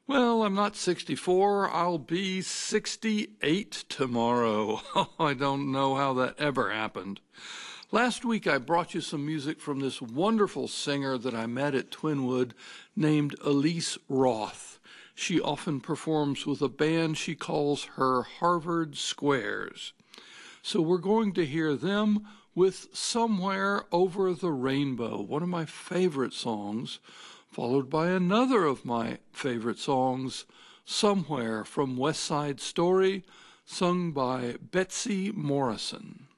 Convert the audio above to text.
Well, I'm not 64. I'll be 68 tomorrow. I don't know how that ever happened. Last week I brought you some music from this wonderful singer that I met at Twinwood named Elise Roth. She often performs with a band she calls her Harvard Squares. So we're going to hear them with Somewhere Over the Rainbow, one of my favorite songs, followed by another of my favorite songs, Somewhere from West Side Story, sung by Betsy Morrison.